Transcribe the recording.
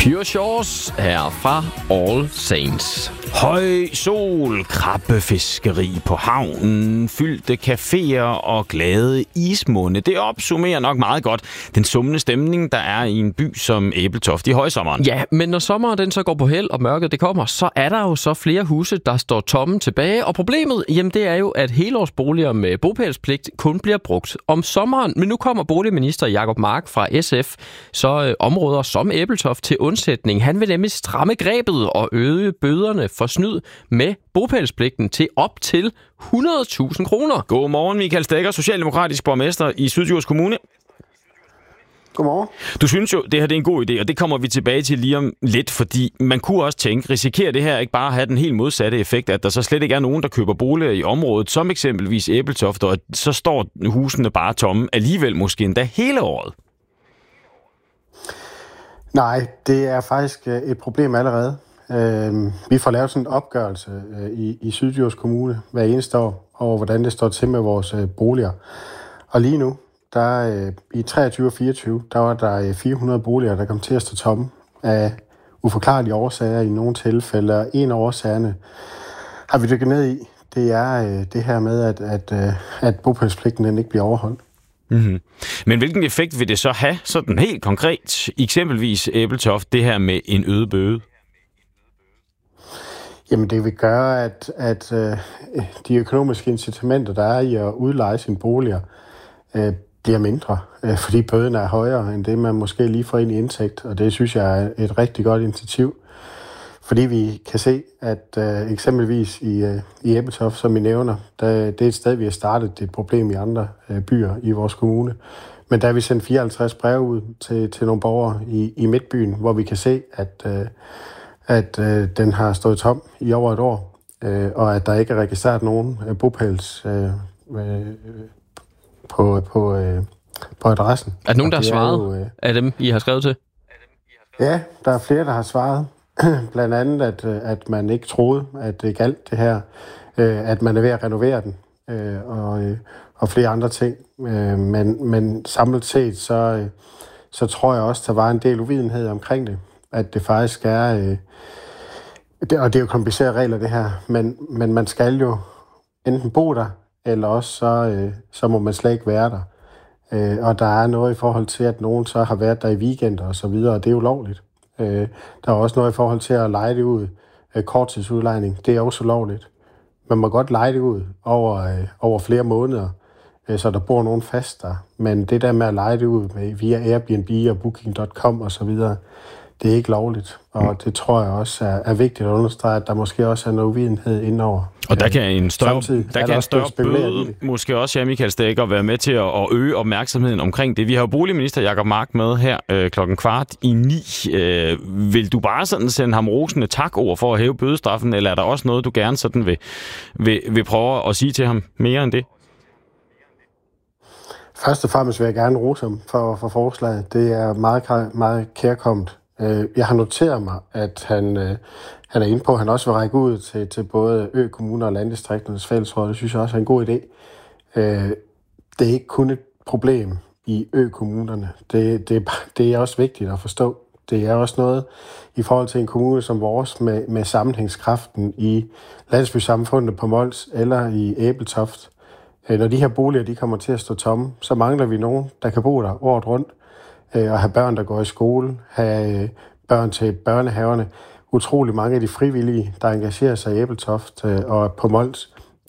Pure Shores her fra All Saints. Høj sol, krabbefiskeri på havnen, fyldte caféer og glade ismunde. Det opsummerer nok meget godt den summende stemning, der er i en by som Ebeltoft i højsommeren. Ja, men når sommeren den så går på held, og mørket det kommer, så er der jo så flere huse, der står tomme tilbage. Og problemet, jamen det er jo, at helårsboliger med bopælspligt kun bliver brugt om sommeren. Men nu kommer boligminister Jacob Mark fra SF så områder som Ebeltoft til undsætning. Han vil nemlig stramme grebet og øge bøderne for snyd med bopælspligten til op til 100.000 kroner. Godmorgen, Michael Steger, socialdemokratisk borgmester i Syddjurs Kommune. Godmorgen. Du synes jo, det her det er en god idé, og det kommer vi tilbage til lige om lidt, fordi man kunne også tænke, risikerer det her ikke bare at have den helt modsatte effekt, at der så slet ikke er nogen, der køber boliger i området, som eksempelvis Ebeltoft, og så står husene bare tomme alligevel måske endda hele året? Nej, det er faktisk et problem allerede. Vi får lavet sådan en opgørelse i Syddjurs Kommune hver eneste år over, hvordan det står til med vores boliger. Og lige nu, der i 23 og 24, der var der 400 boliger, der kom til at stå tomme af uforklarlige årsager i nogle tilfælde. Og en af årsagerne har vi dykket ned i. Det er det her med, at bopælspligten den ikke bliver overholdt. Mm-hmm. Men hvilken effekt vil det så have, sådan helt konkret, eksempelvis Ebeltoft, det her med en øget bøde? Jamen det vil gøre, at de økonomiske incitamenter, der er i at udleje sine boliger, bliver mindre, fordi bøden er højere end det, man måske lige får ind i indtægt, og det synes jeg er et rigtig godt initiativ. Fordi vi kan se, at eksempelvis i Ebeltoft, som I nævner, det er et sted, vi har startet. Det er et problem i andre byer i vores kommune. Men der har vi sendt 54 breve ud til nogle borgere i Midtbyen, hvor vi kan se, at den har stået tom i over et år, og at der ikke er registreret nogen bopæls på adressen. Er der nogen, der har svaret af dem, I har skrevet til? Ja, der er flere, der har svaret. Blandt andet, at man ikke troede, at det galt det her, at man er ved at renovere den, og flere andre ting. Men samlet set, så tror jeg også, der var en del uvidenhed omkring det, at det faktisk er, og det er jo komplicerede regler det her, men man skal jo enten bo der, eller også så må man slet ikke være der. Og der er noget i forhold til, at nogen så har været der i weekender og så videre, og det er ulovligt. Der er også noget i forhold til at leje det ud. Korttidsudlejning, det er også lovligt. Man må godt leje det ud over flere måneder, så der bor nogen fast der. Men det der med at leje det ud via Airbnb og Booking.com og så videre, det er ikke lovligt. Og det tror jeg også er vigtigt at understrege, at der måske også er noget uvidenhed indover. Og der kan en større bøde måske også, ja, Michael Steger, være med til at øge opmærksomheden omkring det. Vi har jo boligminister Jacob Mark med her 8:15. Vil du bare sådan sende ham rosende tak-ord for at hæve bødestraffen, eller er der også noget, du gerne sådan vil prøve at sige til ham mere end det? Først og fremmest vil jeg gerne rose ham for forslaget. Det er meget, meget kærkomment. Jeg har noteret mig, at han er inde på, at han også vil række ud til både ø-kommuner og landdistrikternes fællesråd. Det synes jeg også er en god idé. Det er ikke kun et problem i ø-kommunerne. Det er også vigtigt at forstå. Det er også noget i forhold til en kommune som vores med sammenhængskraften i landsbysamfundet på Mols eller i Ebeltoft. Når de her boliger de kommer til at stå tomme, så mangler vi nogen, der kan bo der året rundt, og have børn, der går i skole, have børn til børnehaverne. Utrolig mange af de frivillige, der engagerer sig i Ebeltoft og på Mols,